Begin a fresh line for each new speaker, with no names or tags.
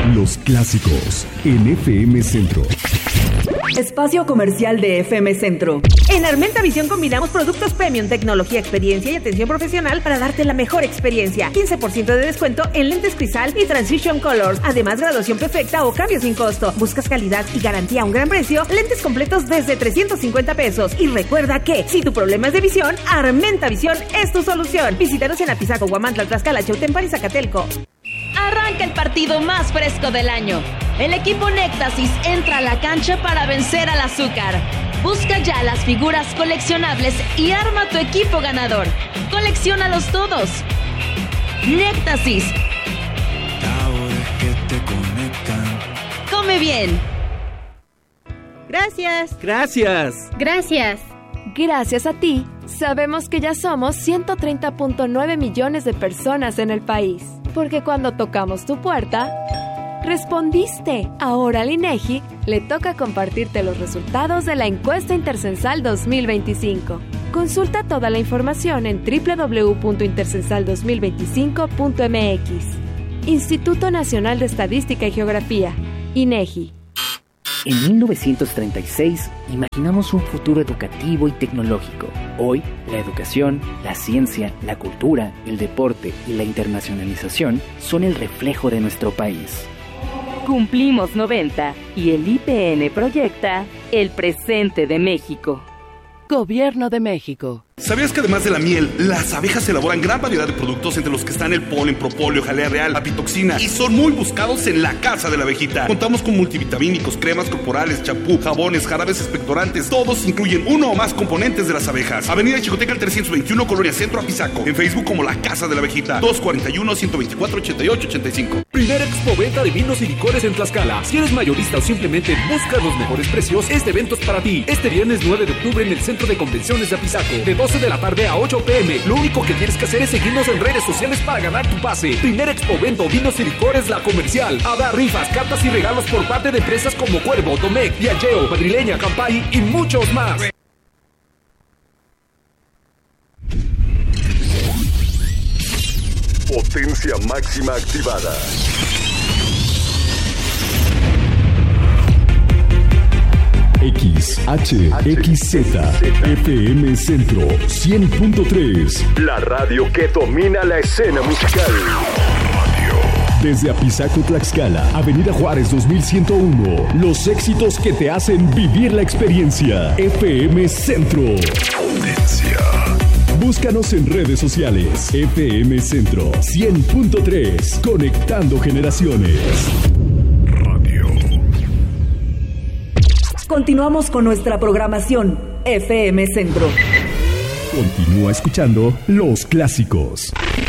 Los clásicos en FM Centro.
Espacio comercial de FM Centro. En Armenta Visión combinamos productos premium, tecnología, experiencia y atención profesional para darte la mejor experiencia. 15% de descuento en lentes Crisal y Transition Colors. Además, graduación perfecta o cambio sin costo. ¿Buscas calidad y garantía a un gran precio? Lentes completos desde 350 pesos. Y recuerda que, si tu problema es de visión, Armenta Visión es tu solución. Visítanos en Apizaco, Huamantla, Tlaxcala, Chautempan y Zacatelco.
Arranca el partido más fresco del año. El equipo Néctasis entra a la cancha para vencer al azúcar. Busca ya las figuras coleccionables y arma tu equipo ganador. ¡Colecciónalos todos! Néctasis.
Sabores que te conectan.
Come bien.
Gracias.
Gracias.
Gracias.
Gracias a ti, sabemos que ya somos 130.9 millones de personas en el país. Porque cuando tocamos tu puerta, respondiste. Ahora al INEGI le toca compartirte los resultados de la encuesta Intercensal 2025. Consulta toda la información en www.intercensal2025.mx. Instituto Nacional de Estadística y Geografía, INEGI.
En 1936, imaginamos un futuro educativo y tecnológico. Hoy, la educación, la ciencia, la cultura, el deporte y la internacionalización son el reflejo de nuestro país.
Cumplimos 90 y el IPN proyecta el presente de México.
Gobierno de México.
¿Sabías que además de la miel, las abejas elaboran gran variedad de productos entre los que están el polen, propóleo, jalea real, apitoxina y son muy buscados en la casa de la abejita? Contamos con multivitamínicos, cremas corporales, champú, jabones, jarabes expectorantes. Todos incluyen uno o más componentes de las abejas. Avenida Chicoteca, el 321, Colonia Centro, Apizaco. En Facebook como La Casa de la Abejita. 241-124-8885.
Primer Expoventa de vinos y licores en Tlaxcala. Si eres mayorista o simplemente buscas los mejores precios, este evento es para ti. Este viernes 9 de octubre en el Centro de Convenciones de Apizaco. De 12 de la tarde a 8 p.m. Lo único que tienes que hacer es seguirnos en redes sociales para ganar tu pase. Primer Expovento, vinos y licores La Comercial. Habrá rifas, cartas y regalos por parte de empresas como Cuervo, Domecq, Diageo, Madrileña, Campay y muchos más.
Potencia máxima activada. XHXZ FM Centro 100.3. La radio que domina la escena musical. Desde Apizaco, Tlaxcala, Avenida Juárez 2101. Los éxitos que te hacen vivir la experiencia. FM Centro. Potencia. Búscanos en redes sociales. FM Centro 100.3. Conectando generaciones.
Continuamos con nuestra programación FM Centro.
Continúa escuchando Los Clásicos.